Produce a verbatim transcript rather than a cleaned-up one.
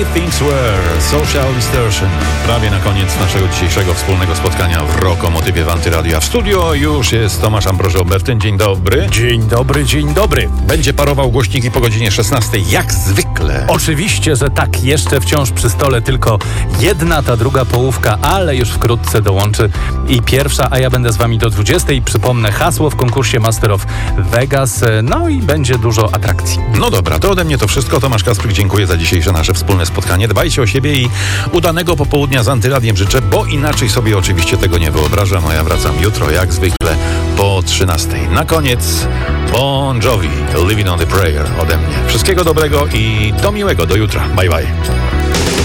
Things Were, Social Distortion. Prawie na koniec naszego dzisiejszego wspólnego spotkania w Rokomotywie w Antyradio. A w studio już jest Tomasz Ambroży Obertyn. Dzień dobry. Dzień dobry, dzień dobry. Będzie parował głośniki po godzinie szesnastej, jak zwykle. Oczywiście, że tak. Jeszcze wciąż przy stole tylko jedna, ta druga połówka, ale już wkrótce dołączy i pierwsza, a ja będę z wami do dwudziestej. Przypomnę hasło w konkursie Master of Vegas. No i będzie dużo atrakcji. No dobra, to ode mnie to wszystko. Tomasz Kacpryk, dziękuję za dzisiejsze nasze wspólne spotkanie. Dbajcie o siebie i udanego popołudnia z Antyradiem życzę, bo inaczej sobie oczywiście tego nie wyobrażam, a ja wracam jutro, jak zwykle, po trzynastej. Na koniec Bon Jovi, Living on the Prayer ode mnie. Wszystkiego dobrego i do miłego, do jutra. Bye, bye.